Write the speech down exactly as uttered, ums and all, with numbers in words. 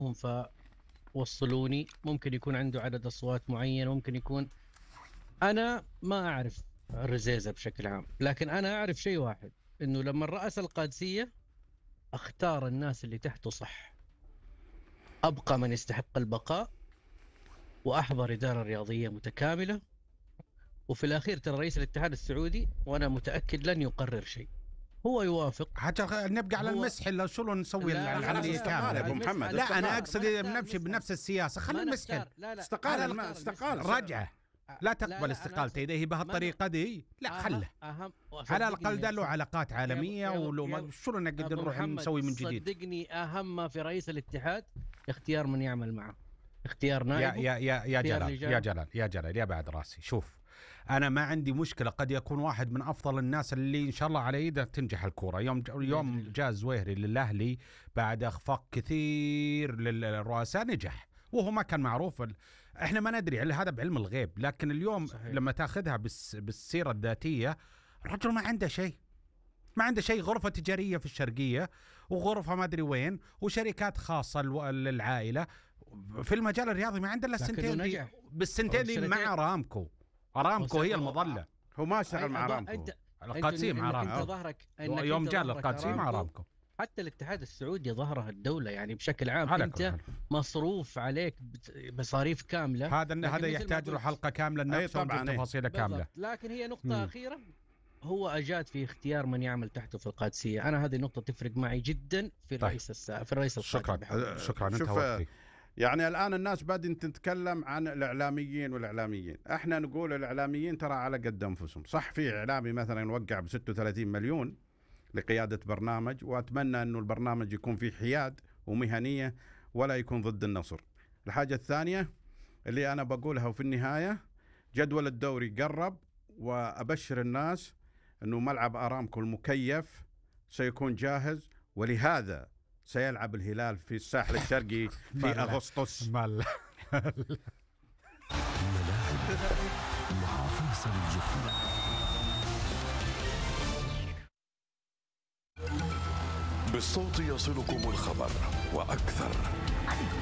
فوصلوني. ممكن يكون عنده عدد أصوات معين، ممكن يكون، أنا ما أعرف الرزيزة بشكل عام، لكن أنا أعرف شيء واحد، إنه لما رأس القادسية اختار الناس اللي تحته صح، أبقى من يستحق البقاء، وأحضر إدارة رياضية متكاملة، وفي الأخير ترى رئيس الاتحاد السعودي وأنا متأكد لن يقرر شيء، هو يوافق. حتى نبقى على المسح، لو شو نسوي العملية كاملة ابو محمد. لا انا اقصد نمشي بنفس السياسة، خلينا المسح. استقال استقال رجعه، لا تقبل استقالته إذا هي بهالطريقة دي، لا خله. على الأقل ده له علاقات عالمية، ولو شو نقدر نروح نسوي من جديد. صدقني أهم ما في رئيس الاتحاد اختيار من يعمل معه، اختيار نائب. يا يا يا جلال يا جلال يا جلال يا بعد راسي، شوف أنا ما عندي مشكلة، قد يكون واحد من أفضل الناس اللي إن شاء الله على يده تنجح الكورة. يوم يوم جاء زويهري للأهلي بعد إخفاق كثير للرؤساء نجح، وهو ما كان معروف. احنا ما ندري، هذا بعلم الغيب، لكن اليوم صحيح. لما تاخذها بالسيرة الذاتية، الرجل ما عنده شيء، ما عنده شيء. غرفة تجارية في الشرقية، وغرفة ما ادري وين، وشركات خاصة للعائلة في المجال الرياضي، ما عنده الا السنتين دي. بالسنتين دي مع ارامكو. ارامكو هي المظلة. هو ما اشتغل مع ارامكو، القادسية مع ارامكو. يوم جاء القادسية مع ارامكو. حتى الاتحاد السعودي ظهرها الدولة يعني بشكل عام، انت مصروف عليك مصاريف كاملة. هذا هذا يحتاج له حلقة كاملة نفسه وتفاصيل كاملة. لكن هي نقطة مم. أخيرة، هو أجاد في اختيار من يعمل تحته في القادسية. أنا هذه النقطة تفرق معي جدا في الرئيس طيب. السا... في الرئيس القادم. شكرا شكرا انت وقتي. يعني الآن الناس بادين تتكلم عن الإعلاميين والإعلاميين، احنا نقول الإعلاميين ترى على قد أنفسهم. صح في إعلامي مثلا وقع ب ستة وثلاثين مليون لقيادة برنامج، وأتمنى أنه البرنامج يكون فيه حياد ومهنية ولا يكون ضد النصر. الحاجة الثانية اللي أنا بقولها في النهاية، جدول الدوري قرب، وأبشر الناس أنه ملعب أرامكو المكيف سيكون جاهز، ولهذا سيلعب الهلال في الساحل الشرقي في أغسطس. ملاعب مع فيصل الجفري. بالصوت يصلكم الخبر وأكثر.